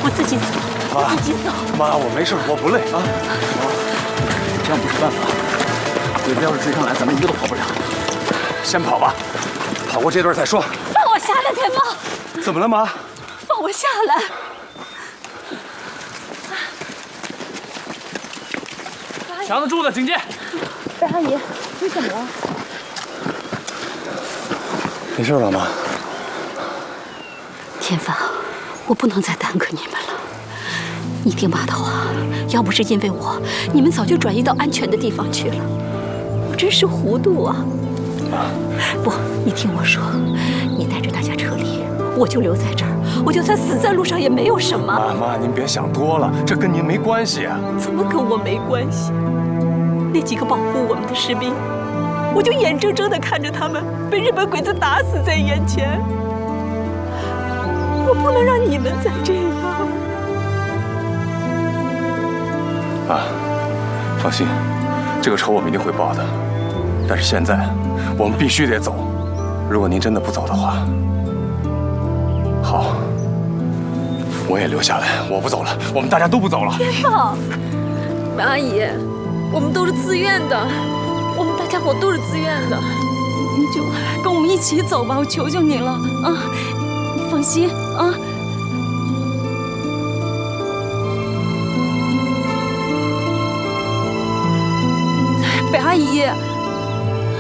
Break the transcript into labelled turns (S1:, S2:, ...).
S1: 我自己走，我自己走。
S2: 妈，我没事，我不累啊。
S3: 这样不是办法，鬼子要是追上来，咱们一个都跑不了。
S2: 先跑吧，跑过这段再说。
S1: 放我下来，天放！
S2: 怎么了，妈？
S1: 放我下来！
S3: 强子住的，警戒！
S1: 白阿姨，你怎么了？
S2: 没事吧，妈？
S1: 天放，我不能再耽搁你们了。你听妈的话，要不是因为我，你们早就转移到安全的地方去了。我真是糊涂啊！不，你听我说，你带着大家撤离，我就留在这儿，我就算死在路上也没有什么。
S2: 妈，您别想多了，这跟您没关系啊。
S1: 怎么跟我没关系？那几个保护我们的士兵，我就眼睁睁地看着他们被日本鬼子打死在眼前。我不能让你们再这样。
S2: 妈，放心，这个仇我们一定会报的。但是现在，我们必须得走。如果您真的不走的话，好，我也留下来，我不走了，我们大家都不走了。
S1: 天放，
S4: 白阿姨，我们都是自愿的，我们大家伙都是自愿的，你就跟我们一起走吧，我求求你了啊！你放心啊。